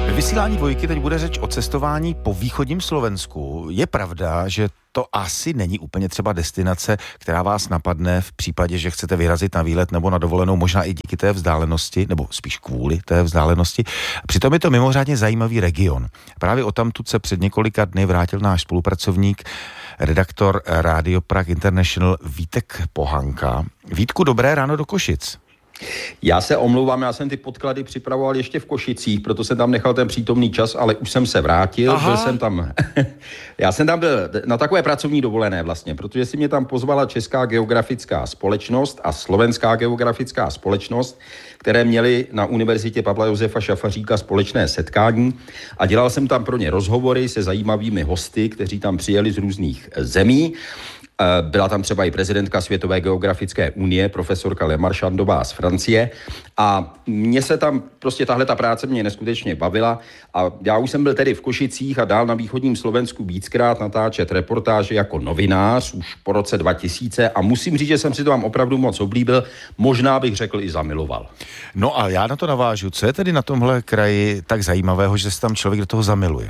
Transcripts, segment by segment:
Ve vysílání Dvojky teď bude řeč o cestování po východním Slovensku. Je pravda, že to asi není úplně třeba destinace, která vás napadne v případě, že chcete vyrazit na výlet nebo na dovolenou, možná i díky té vzdálenosti, nebo spíš kvůli té vzdálenosti. Přitom je to mimořádně zajímavý region. Právě odtamtud se před několika dny vrátil náš spolupracovník, redaktor Radio Prague International Vítek Pohanka. Vítku, dobré ráno do Košic. Já se omlouvám, já jsem ty podklady připravoval ještě v Košicích, proto jsem tam nechal ten přítomný čas, ale už jsem se vrátil, byl jsem tam. Já jsem tam byl na takové pracovní dovolené vlastně, protože si mě tam pozvala Česká geografická společnost a Slovenská geografická společnost, které měly na Univerzitě Pavla Josefa Šafaříka společné setkání a dělal jsem tam pro ně rozhovory se zajímavými hosty, kteří tam přijeli z různých zemí. Byla tam třeba i prezidentka Světové geografické unie, profesorka Le Marchandová z Francie a mně se tam prostě tahleta práce mě neskutečně bavila a já už jsem byl tedy v Košicích a dál na východním Slovensku víckrát natáčet reportáže jako novinář už po roce 2000 a musím říct, že jsem si to tam opravdu moc oblíbil, možná bych řekl i zamiloval. No a já na to navážu, co je tedy na tomhle kraji tak zajímavého, že se tam člověk do toho zamiluje?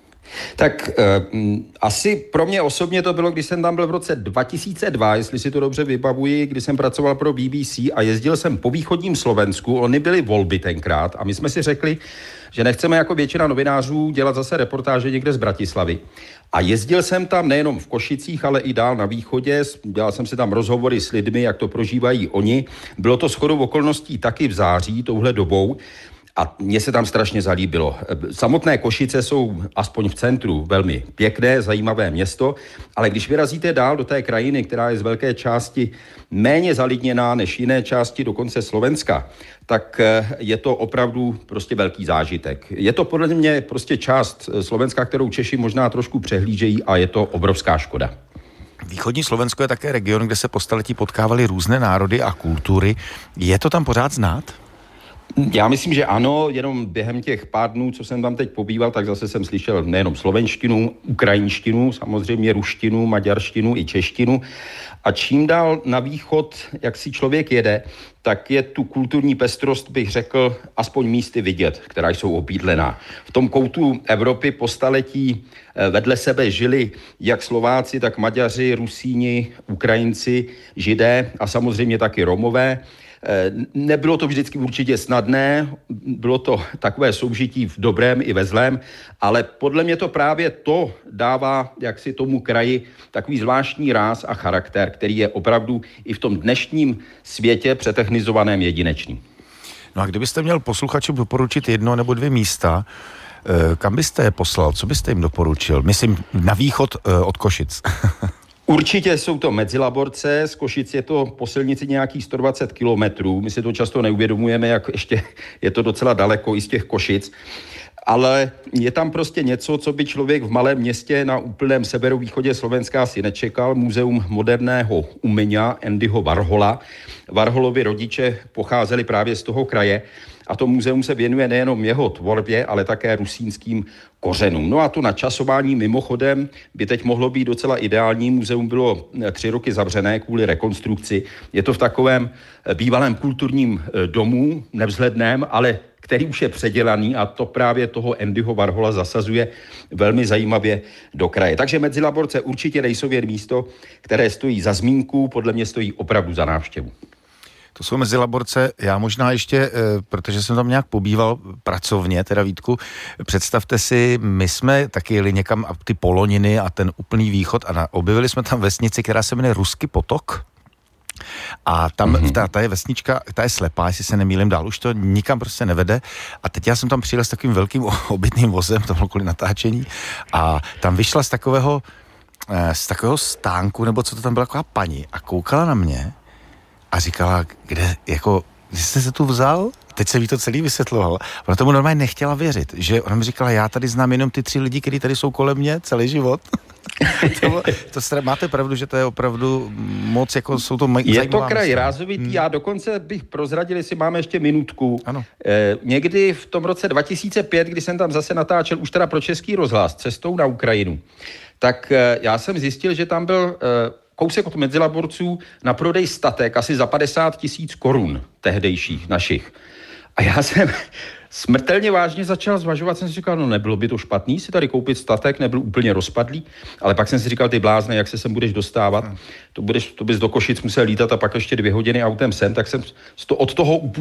Tak asi pro mě osobně to bylo, když jsem tam byl v roce 2002, jestli si to dobře vybavuji, kdy jsem pracoval pro BBC a jezdil jsem po východním Slovensku, ony byly volby tenkrát a my jsme si řekli, že nechceme jako většina novinářů dělat zase reportáže někde z Bratislavy. A jezdil jsem tam nejenom v Košicích, ale i dál na východě, dělal jsem si tam rozhovory s lidmi, jak to prožívají oni. Bylo to shodou okolností taky v září, touhle dobou. A mně se tam strašně zalíbilo. Samotné Košice jsou, aspoň v centru, velmi pěkné, zajímavé město, ale když vyrazíte dál do té krajiny, která je z velké části méně zalidněná než jiné části dokonce Slovenska, tak je to opravdu prostě velký zážitek. Je to podle mě prostě část Slovenska, kterou Češi možná trošku přehlížejí a je to obrovská škoda. Východní Slovensko je také region, kde se po staletí potkávaly různé národy a kultury. Je to tam pořád znát? Já myslím, že ano, jenom během těch pár dnů, co jsem tam teď pobýval, tak zase jsem slyšel nejenom slovenštinu, ukrajinštinu, samozřejmě ruštinu, maďarštinu i češtinu. A čím dál na východ, jak si člověk jede, tak je tu kulturní pestrost, bych řekl, aspoň místy vidět, která jsou obydlená. V tom koutu Evropy po staletí vedle sebe žili jak Slováci, tak Maďaři, Rusíni, Ukrajinci, Židé a samozřejmě taky Romové. Nebylo to vždycky určitě snadné, bylo to takové soužití v dobrém i ve zlém, ale podle mě to právě to dává jaksi tomu kraji takový zvláštní ráz a charakter, který je opravdu i v tom dnešním světě přetechnizovaném jedinečný. No a kdybyste měl posluchačům doporučit jedno nebo dvě místa, kam byste je poslal, co byste jim doporučil? Myslím na východ od Košic. Určitě jsou to Mezilaborce, z Košic je to po silnici nějakých 120 kilometrů, my si to často neuvědomujeme, jak ještě je to docela daleko i z těch Košic, ale je tam prostě něco, co by člověk v malém městě na úplném severovýchodě Slovenska si nečekal, Muzeum moderného umění Andyho Warhola. Warholovi rodiče pocházeli právě z toho kraje a to muzeum se věnuje nejenom jeho tvorbě, ale také rusínským kořenům. No a to načasování mimochodem by teď mohlo být docela ideální. Muzeum bylo 3 roky zavřené kvůli rekonstrukci. Je to v takovém bývalém kulturním domu, nevzhledném, ale který už je předělaný a to právě toho Andyho Warhola zasazuje velmi zajímavě do kraje. Takže Mezilaborce určitě nejsou jen místo, které stojí za zmínku, podle mě stojí opravdu za návštěvu. To jsou Mezilaborce, já možná ještě, protože jsem tam nějak pobýval pracovně, teda Vítku, představte si, my jsme taky jeli někam ty Poloniny a ten úplný východ a objevili jsme tam vesnici, která se jmenuje Ruský potok. A tam ta je vesnička, ta je slepá, jestli se nemýlím, dál už to nikam prostě nevede. A teď já jsem tam přijel s takovým velkým obytným vozem, to bylo kvůli natáčení, a tam vyšla z takového stánku, nebo co to tam byla, taková paní a koukala na mě a říkala, kde jste se tu vzal? Teď se ví to celý vysvětloval. Ona tomu normálně nechtěla věřit, že ona mi říkala, já tady znám jenom ty 3 lidi, kteří tady jsou kolem mě celý život. Máte pravdu, že to je opravdu moc, jako jsou to zajímavá. Je to kraj rázovitý, já dokonce bych prozradil, jestli máme ještě minutku. Ano. Někdy v tom roce 2005, kdy jsem tam zase natáčel už teda pro Český rozhlas cestou na Ukrajinu, tak já jsem zjistil, že tam byl kousek od Mezilaborců na prodej statek asi za 50 000 korun tehdejších našich. A já jsem smrtelně vážně začal zvažovat, jsem si říkal, no nebylo by to špatný si tady koupit statek, nebyl úplně rozpadlý, ale pak jsem si říkal, ty blázne, jak se sem budeš dostávat, to bys do Košic musel lítat a pak ještě 2 hodiny autem sem, tak jsem od toho